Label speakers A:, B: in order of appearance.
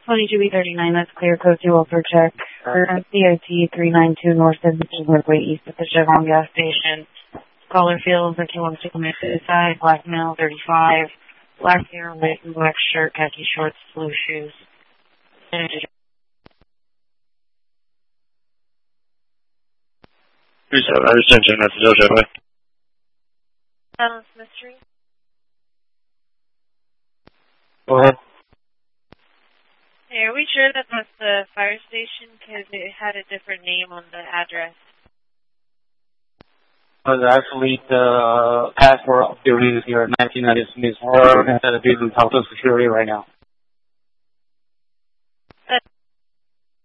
A: 22B39, that's clear code 2 Ultra check. CIT 392 North 17 Parkway East at the Chevron gas station. Caller feels that he wants to commit suicide. Black male, 35. Black hair, white and black shirt, khaki shorts, blue shoes.
B: I just sent you a message, Joe.
C: Silence Mystery.
B: Go ahead.
C: Hey, are we sure that that's the fire station? Because it had a different name on the address.
B: Actually, the password of building is here, 1990 Smith Road, instead of building Talk to Security right now.